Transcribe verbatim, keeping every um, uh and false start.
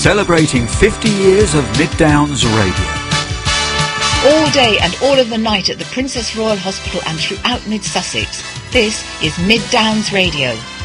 celebrating fifty years of Mid Downs Radio. All day and all of the night at the Princess Royal Hospital and throughout Mid Sussex. This is Mid Downs Radio.